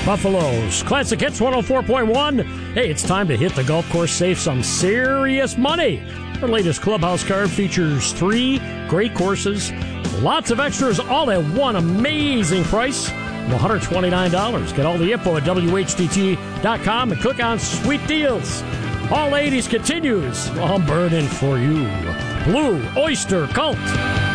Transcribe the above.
Buffalo's Classic Hits 104.1. Hey, it's time to hit the golf course, save some serious money. Our latest clubhouse card features 3 great courses, lots of extras, all at one amazing price of $129. Get all the info at WHDT.com and click on Sweet Deals. All 80s continues while I'm burning for you. Blue Oyster Cult.